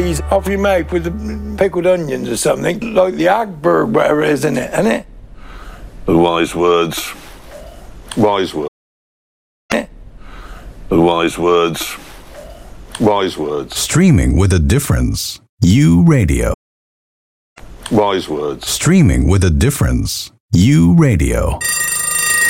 off your mouth with the pickled onions or something, like the Agberg, whatever it is, isn't it? The wise words. Wise words. The wise words. Wise words. Streaming with a difference. U Radio. Wise words. Streaming with a difference. U Radio.